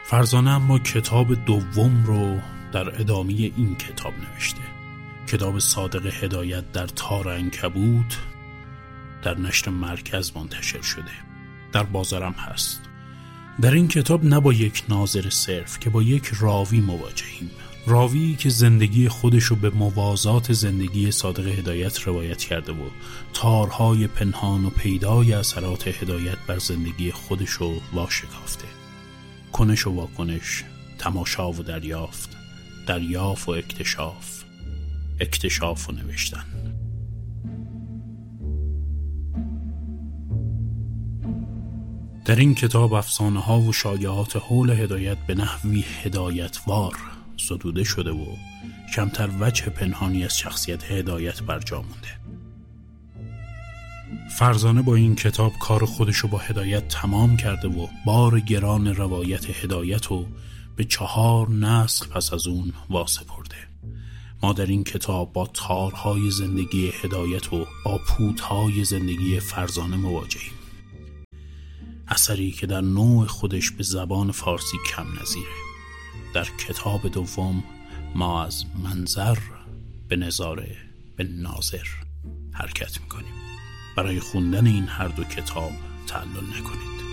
فرزانه اما کتاب دوم رو در ادامه این کتاب نوشته. کتاب صادق هدایت در تار عنکبوت در نشر مرکز منتشر شده، در بازارم هست. در این کتاب نه با یک ناظر صرف که با یک راوی مواجهیم، راوی که زندگی خودش رو به موازات زندگی صادق هدایت روایت کرده و تارهای پنهان و پیدای اثرات هدایت بر زندگی خودش رو واشکافته. کنش و واکنش، تماشا و دریافت، دریافت و اکتشاف، اکتشاف و نوشتن. در این کتاب افسانه ها و شایعات حول هدایت به نحوی هدایتوار زدوده شده و کمتر وجه پنهانی از شخصیت هدایت برجا مونده. فرزانه با این کتاب کار خودشو با هدایت تمام کرده و بار گران روایت هدایت رو به 4 نسل پس از اون واسپرده. ما در این کتاب با تارهای زندگی هدایت و با پودهای زندگی فرزانه مواجهیم. اثری که در نوع خودش به زبان فارسی کم نظیره. در کتاب دوم ما از منظر به نظاره به ناظر حرکت میکنیم. برای خوندن این هر دو کتاب تعلل نکنید.